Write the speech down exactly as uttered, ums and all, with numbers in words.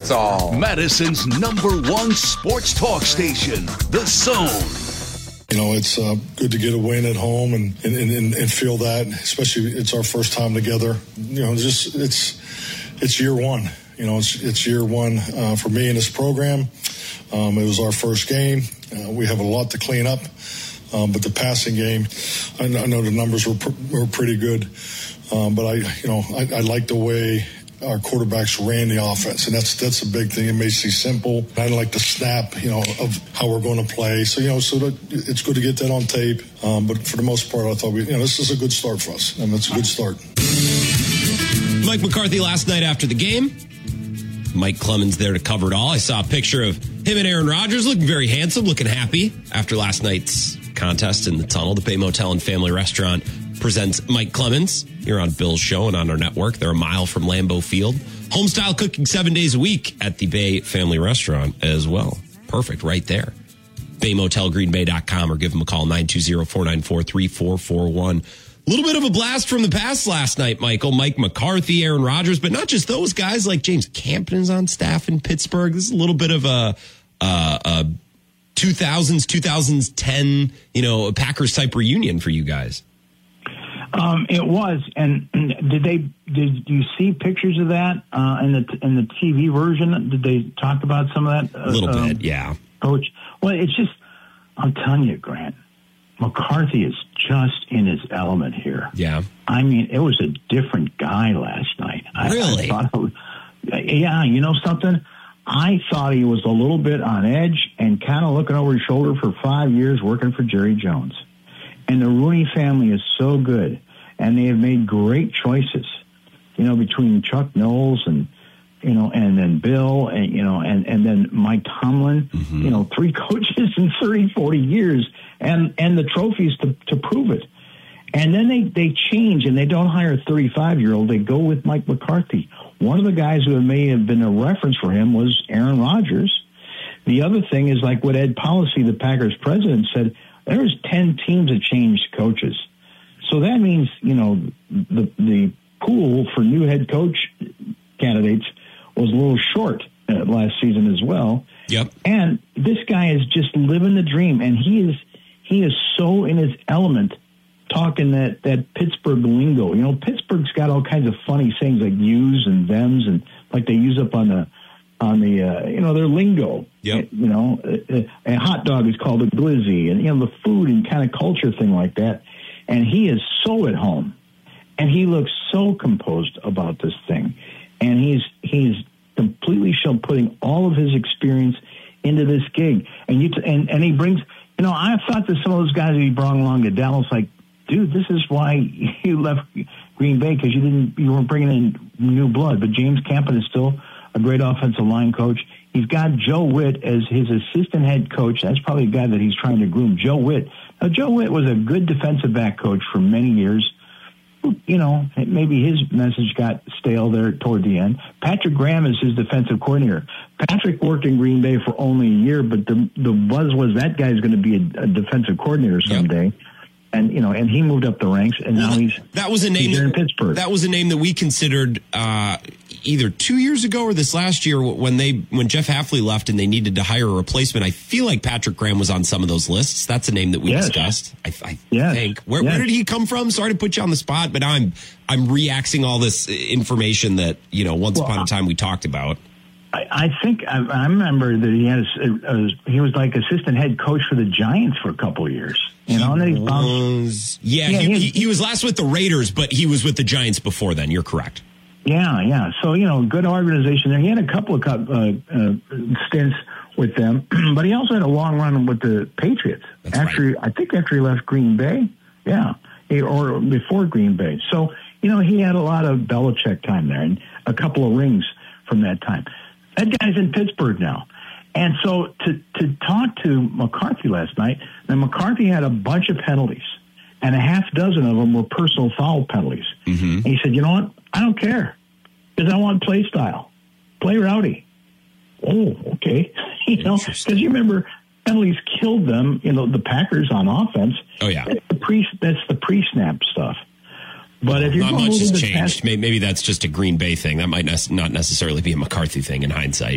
that's all. Madison's number one sports talk station, The Zone. You know, it's uh, good to get a win at home and, and, and, and feel that, especially it's our first time together. You know, just it's it's year one. You know, it's it's year one uh, for me in this program. Um, it was our first game. Uh, we have a lot to clean up, um, but the passing game, I, I know the numbers were pr- were pretty good. Um, but I, you know, I, I like the way our quarterbacks ran the offense, and that's that's a big thing. It may seem simple. I like the snap, you know, of how we're going to play. So, you know, so that it's good to get that on tape. Um, but for the most part, I thought we, you know, this is a good start for us, and it's a good start. Mike McCarthy last night after the game. Mike Clemens there to cover it all. I saw a picture of him and Aaron Rodgers looking very handsome, looking happy after last night's contest in the tunnel. The Bay Motel and Family Restaurant presents Mike Clemens here on Bill's show and on our network. They're a mile from Lambeau Field. Home-style cooking seven days a week at the Bay Family Restaurant as well. Perfect right there. bay motel green bay dot com or give them a call, nine two zero, four nine four, three four four one. A little bit of a blast from the past last night, Michael. Mike McCarthy, Aaron Rodgers, but not just those guys. Like James Campen is on staff in Pittsburgh. This is a little bit of a, a, a two thousands, twenty ten, you know, a Packers type reunion for you guys. Um, it was, and did they? Did you see pictures of that uh, in the in the T V version? Did they talk about some of that? A little uh, bit, yeah. Coach, well, it's just, I'm telling you, Grant, McCarthy is just in his element here. Yeah, I mean, it was a different guy last night. Really? I, I thought it was, yeah, you know something? I thought he was a little bit on edge and kind of looking over his shoulder for five years working for Jerry Jones. And the Rooney family is so good, and they have made great choices, you know, between Chuck Knowles and, you know, and then Bill and, you know, and, and then Mike Tomlin, mm-hmm. you know, three coaches in thirty, forty years and, and the trophies to, to prove it. And then they, they change and they don't hire a thirty-five-year-old. They go with Mike McCarthy. One of the guys who may have been a reference for him was Aaron Rodgers. The other thing is like what Ed Policy, the Packers president, said, there was ten teams that changed coaches. So that means, you know, the the pool for new head coach candidates was a little short uh, last season as well. Yep. And this guy is just living the dream, and he is he is so in his element talking that, that Pittsburgh lingo. You know, Pittsburgh's got all kinds of funny sayings like yous and thems, and like they use up on the on the, uh, you know, their lingo. Yep. You know, a, a hot dog is called a glizzy, and, you know, the food and kind of culture thing like that. And he is so at home, and he looks so composed about this thing. And he's he's completely show, putting all of his experience into this gig. And you t- and, and he brings, you know, I thought that some of those guys that he brought along to Dallas, like, dude, this is why you left Green Bay, because you didn't, you weren't bringing in new blood. But James Campen is still a great offensive line coach. He's got Joe Witt as his assistant head coach. That's probably a guy that he's trying to groom, Joe Witt. Now, Joe Witt was a good defensive back coach for many years. You know, maybe his message got stale there toward the end. Patrick Graham is his defensive coordinator. Patrick worked in Green Bay for only a year, but the the buzz was that guy's going to be a, a defensive coordinator someday. Yep. And, you know, and he moved up the ranks, and now he's, that was a name he's that, in Pittsburgh. That was a name that we considered uh, either two years ago or this last year when they when Jeff Hafley left and they needed to hire a replacement. I feel like Patrick Graham was on some of those lists. That's a name that we yes. discussed. I, I yes. think. Where, yes. where did he come from? Sorry to put you on the spot, but I'm I'm reaxing all this information that, you know, once well, upon a time we talked about. I, I think I, I remember that he had a, a, he was like assistant head coach for the Giants for a couple of years. You know, and then he bounced. Yeah, yeah he, he, he was last with the Raiders, but he was with the Giants before then. You're correct. Yeah, yeah. So, you know, good organization there. He had a couple of uh, uh, stints with them, but he also had a long run with the Patriots. That's after right. I think after he left Green Bay, yeah, he, or before Green Bay. So, you know, he had a lot of Belichick time there and a couple of rings from that time. That guy's in Pittsburgh now. And so to, to talk to McCarthy last night, now McCarthy had a bunch of penalties, and a half dozen of them were personal foul penalties. Mm-hmm. And he said, you know what? I don't care, because I want play style. Play rowdy. Oh, okay. you know, because you remember penalties killed them, you know, the Packers on offense. Oh, yeah. That's the pre, that's the pre-snap stuff. But if you're not going much has to changed. past, Maybe that's just a Green Bay thing. That might not necessarily be a McCarthy thing in hindsight.